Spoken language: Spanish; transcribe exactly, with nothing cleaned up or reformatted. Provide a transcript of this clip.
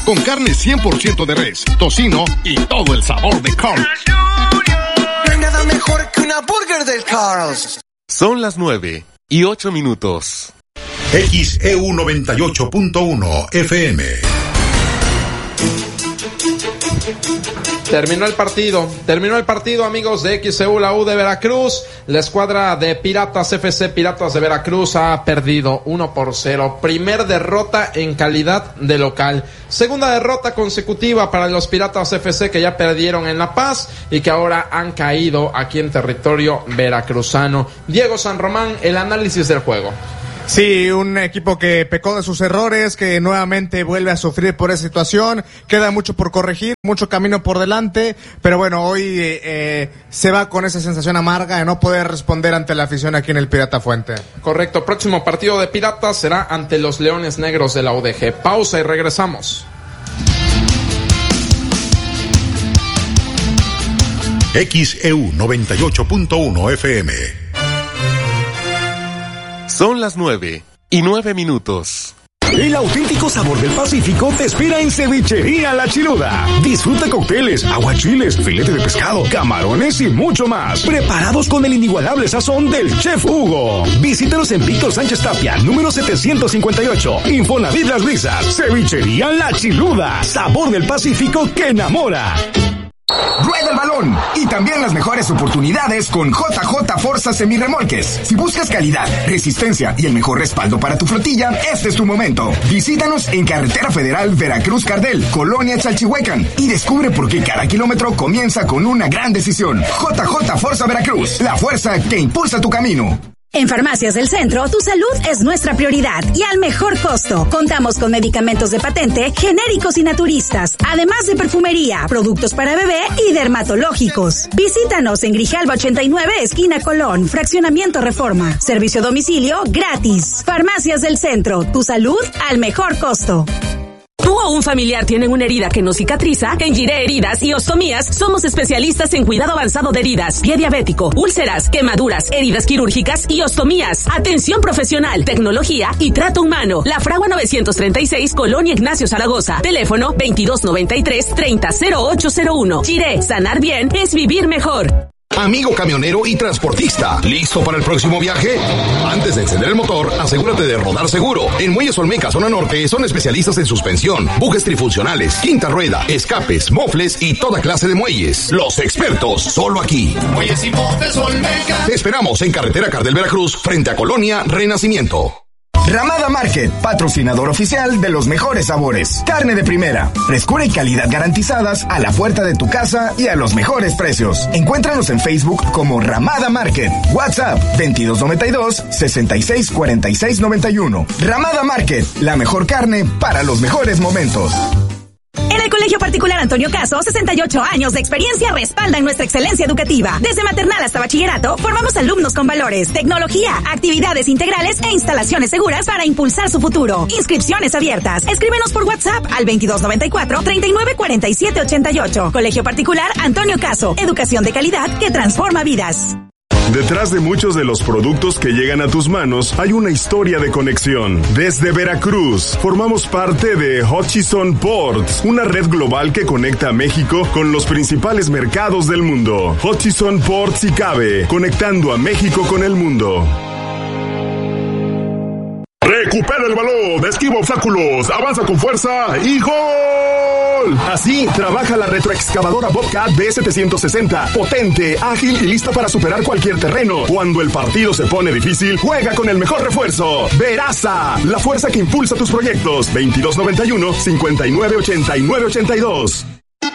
con carne cien por ciento de res, tocino y todo el sabor de Carl's. No hay nada mejor que una burger del Carl's. Son las nueve y ocho minutos. X E U noventa y ocho punto uno F M. Terminó el partido, terminó el partido, amigos de X E U, la U de Veracruz. La escuadra de Piratas F C, Piratas de Veracruz, ha perdido uno por cero. Primer derrota en calidad de local. Segunda derrota consecutiva para los Piratas F C, que ya perdieron en La Paz y que ahora han caído aquí en territorio veracruzano. Diego San Román, el análisis del juego. Sí, un equipo que pecó de sus errores, que nuevamente vuelve a sufrir por esa situación. Queda mucho por corregir, mucho camino por delante, pero bueno, hoy eh, se va con esa sensación amarga de no poder responder ante la afición aquí en el Pirata Fuente. Correcto, próximo partido de Piratas será ante los Leones Negros de la U D G. Pausa y regresamos. X E U noventa y ocho punto uno F M. Son las nueve y nueve minutos. El auténtico sabor del Pacífico te espera en Cevichería La Chiluda. Disfruta cócteles, aguachiles, filete de pescado, camarones y mucho más. Preparados con el inigualable sazón del Chef Hugo. Visítanos en Víctor Sánchez Tapia, número setecientos cincuenta y ocho. Infonavit Las Brisas. Cevichería La Chiluda. Sabor del Pacífico que enamora. Rueda el balón y también las mejores oportunidades con J J Forza Semirremolques. Si buscas calidad, resistencia y el mejor respaldo para tu flotilla, este es tu momento. Visítanos en Carretera Federal Veracruz Cardel, Colonia Chalchihuecan, y descubre por qué cada kilómetro comienza con una gran decisión. J J Forza Veracruz, la fuerza que impulsa tu camino. En Farmacias del Centro, tu salud es nuestra prioridad y al mejor costo. Contamos con medicamentos de patente, genéricos y naturistas, además de perfumería, productos para bebé y dermatológicos. Visítanos en Grijalva ochenta y nueve, esquina Colón, Fraccionamiento Reforma. Servicio a domicilio gratis. Farmacias del Centro, tu salud al mejor costo. ¿Tú o un familiar tienen una herida que no cicatriza? En Giré Heridas y Ostomías somos especialistas en cuidado avanzado de heridas, pie diabético, úlceras, quemaduras, heridas quirúrgicas y ostomías. Atención profesional, tecnología y trato humano. La Fragua novecientos treinta y seis, Colonia Ignacio Zaragoza. Teléfono veintidós noventa y tres, treinta cero ocho cero uno. Giré, sanar bien es vivir mejor. Amigo camionero y transportista, ¿listo para el próximo viaje? Antes de encender el motor, asegúrate de rodar seguro. En Muelles Olmeca, zona norte, son especialistas en suspensión, bujes trifuncionales, quinta rueda, escapes, mofles y toda clase de muelles. Los expertos, solo aquí. Muelles y Mofles Olmeca. Te esperamos en Carretera Cardel Veracruz, frente a Colonia Renacimiento. Ramada Market, patrocinador oficial de los mejores sabores. Carne de primera, frescura y calidad garantizadas a la puerta de tu casa y a los mejores precios. Encuéntranos en Facebook como Ramada Market. WhatsApp veintidós noventa y dos, sesenta y seis cuarenta y seis noventa y uno. Ramada Market, la mejor carne para los mejores momentos. En el Colegio Particular Antonio Caso, sesenta y ocho años de experiencia respaldan nuestra excelencia educativa. Desde maternal hasta bachillerato, formamos alumnos con valores, tecnología, actividades integrales e instalaciones seguras para impulsar su futuro. Inscripciones abiertas. Escríbenos por WhatsApp al veintidós noventa y cuatro, treinta y nueve cuarenta y siete ochenta y ocho. Colegio Particular Antonio Caso. Educación de calidad que transforma vidas. Detrás de muchos de los productos que llegan a tus manos hay una historia de conexión. Desde Veracruz, formamos parte de Hutchison Ports, una red global que conecta a México con los principales mercados del mundo. Hutchison Ports y Cabe, conectando a México con el mundo. Recupera el balón, esquiva obstáculos, avanza con fuerza y ¡gol! Así trabaja la retroexcavadora Bobcat B setecientos sesenta, potente, ágil y lista para superar cualquier terreno. Cuando el partido se pone difícil, juega con el mejor refuerzo. Veraza, la fuerza que impulsa tus proyectos. veintidós noventa y uno, cincuenta y nueve ochenta y nueve ochenta y dos.